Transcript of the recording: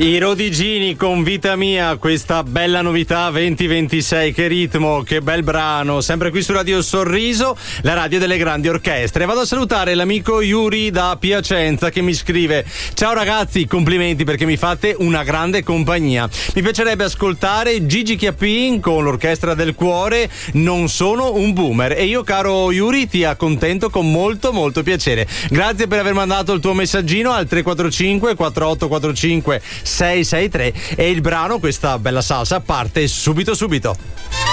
I Rodigini con Vita Mia, questa bella novità 2026, che ritmo, che bel brano, sempre qui su Radio Sorriso, la radio delle grandi orchestre. Vado a salutare l'amico Yuri da Piacenza che mi scrive: ciao ragazzi, complimenti perché mi fate una grande compagnia. Mi piacerebbe ascoltare Gigi Chiappin con l'Orchestra del Cuore, Non sono un boomer. E io, caro Yuri, ti accontento con molto molto piacere. Grazie per aver mandato il tuo messaggino al 345 4845 663 e il brano, questa bella salsa, parte subito.